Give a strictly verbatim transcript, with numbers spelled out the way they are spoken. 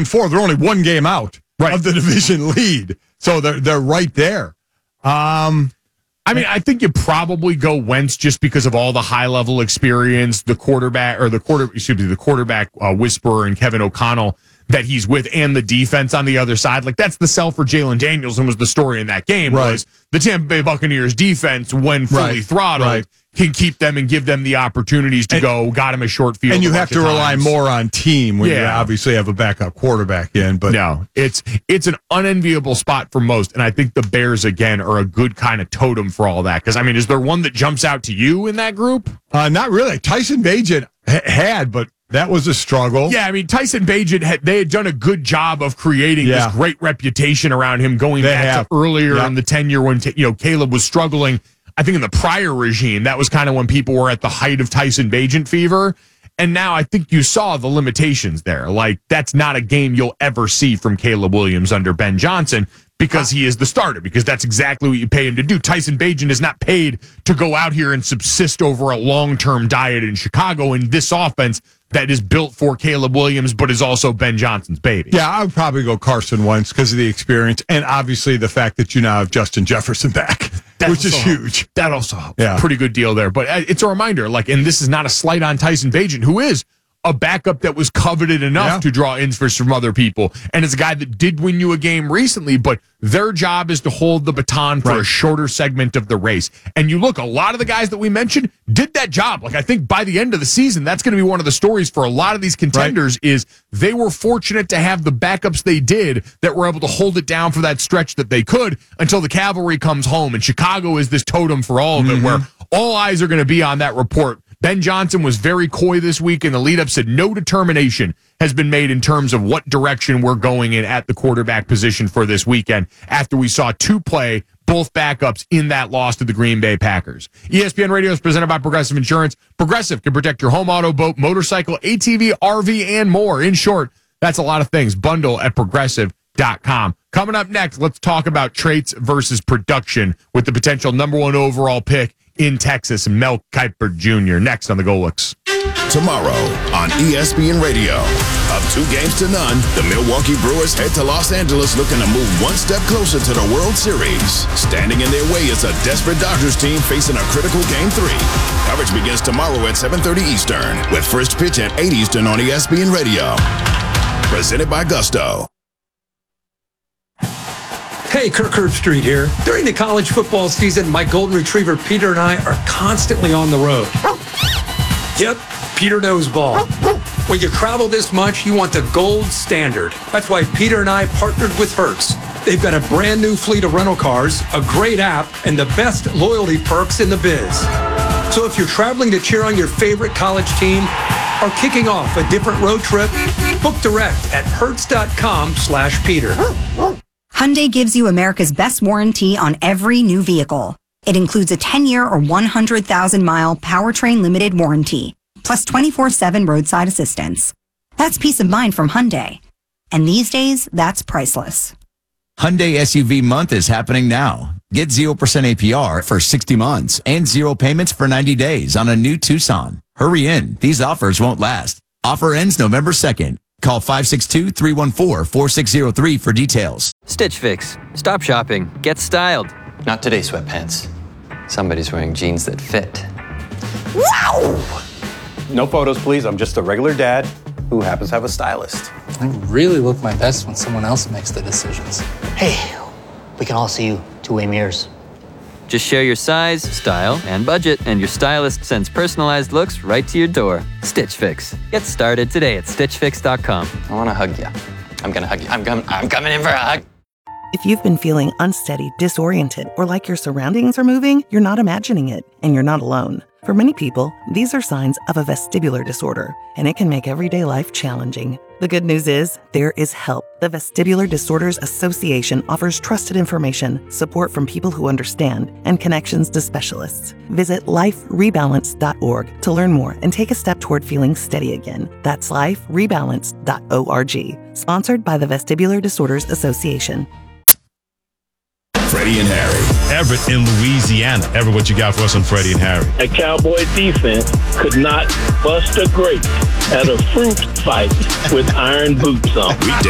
and four. They're only one game out right. of the division lead, so they're they're right there. Um, I mean, I think you probably go Wentz just because of all the high level experience, the quarterback or the quarter, excuse me, the quarterback uh, whisperer and Kevin O'Connell that he's with, and the defense on the other side. Like, that's the sell for Jalen Daniels, and was the story in that game right. was the Tampa Bay Buccaneers defense, when fully right. throttled, right. can keep them and give them the opportunities to and, go. Got him a short field, and you have to rely times. more on team when yeah. you obviously have a backup quarterback in. But no, it's it's an unenviable spot for most, and I think the Bears again are a good kind of totem for all that. Because I mean, is there one that jumps out to you in that group? Uh, not really. Tyson Bagent ha- had, but. That was a struggle. Yeah, I mean, Tyson Bagent, had, they had done a good job of creating yeah. this great reputation around him going they back have. to earlier yeah. in the tenure when, you know, Caleb was struggling. I think in the prior regime, that was kind of when people were at the height of Tyson Bagent fever. And now I think you saw the limitations there. Like, that's not a game you'll ever see from Caleb Williams under Ben Johnson because he is the starter, because that's exactly what you pay him to do. Tyson Bagent is not paid to go out here and subsist over a long-term diet in Chicago in this offense that is built for Caleb Williams, but is also Ben Johnson's baby. Yeah, I would probably go Carson Wentz because of the experience, and obviously the fact that you now have Justin Jefferson back, that which is huge. That also helps. Yeah. Pretty good deal there. But it's a reminder, like, and this is not a slight on Tyson Bagent, who is a backup that was coveted enough yeah. to draw interest from other people. And it's a guy that did win you a game recently, but their job is to hold the baton for right. a shorter segment of the race. And you look, a lot of the guys that we mentioned did that job. Like, I think by the end of the season, that's going to be one of the stories for a lot of these contenders right. is they were fortunate to have the backups they did that were able to hold it down for that stretch that they could until the cavalry comes home. And Chicago is this totem for all of it, mm-hmm. where all eyes are going to be on that report. Ben Johnson was very coy this week in the lead-up, said no determination has been made in terms of what direction we're going in at the quarterback position for this weekend after we saw two play, both backups in that loss to the Green Bay Packers. E S P N Radio is presented by Progressive Insurance. Progressive can protect your home, auto, boat, motorcycle, A T V, R V, and more. In short, that's a lot of things. Bundle at progressive dot com. Coming up next, let's talk about traits versus production with the potential number one overall pick in Texas, Mel Kiper Junior Next on the Go Looks. Tomorrow on E S P N Radio. Up two games to none, the Milwaukee Brewers head to Los Angeles looking to move one step closer to the World Series. Standing in their way is a desperate Dodgers team facing a critical Game three. Coverage begins tomorrow at seven thirty Eastern with first pitch at eight Eastern on E S P N Radio. Presented by Gusto. Hey, Kirk Herbstreit here. During the college football season, my golden retriever Peter and I are constantly on the road. Yep, Peter knows ball. When you travel this much, you want the gold standard. That's why Peter and I partnered with Hertz. They've got a brand new fleet of rental cars, a great app, and the best loyalty perks in the biz. So if you're traveling to cheer on your favorite college team or kicking off a different road trip, book direct at hertz.com slash Peter. Hyundai gives you America's best warranty on every new vehicle. It includes a ten-year or one hundred thousand mile powertrain limited warranty, plus twenty-four seven roadside assistance. That's peace of mind from Hyundai. And these days, that's priceless. Hyundai S U V month is happening now. Get zero percent A P R for sixty months and zero payments for ninety days on a new Tucson. Hurry in. These offers won't last. Offer ends November second. Call five six two, three one four, four six zero three for details. Stitch Fix. Stop shopping. Get styled. Not today, sweatpants. Somebody's wearing jeans that fit. Wow! No photos, please. I'm just a regular dad who happens to have a stylist. I really look my best when someone else makes the decisions. Hey, we can all see you two-way mirrors. Just share your size, style, and budget, and your stylist sends personalized looks right to your door. Stitch Fix. Get started today at stitch fix dot com. I want to hug you. I'm going to hug you. I'm, com- I'm coming in for a hug. If you've been feeling unsteady, disoriented, or like your surroundings are moving, you're not imagining it, and you're not alone. For many people, these are signs of a vestibular disorder, and it can make everyday life challenging. The good news is, there is help. The Vestibular Disorders Association offers trusted information, support from people who understand, and connections to specialists. Visit life rebalance dot org to learn more and take a step toward feeling steady again. That's life rebalance dot org. Sponsored by the Vestibular Disorders Association. Freddie and Harry. Everett in Louisiana. Everett, what you got for us on Freddie and Harry? A Cowboy defense could not bust a grape at a fruit fight with iron boots on.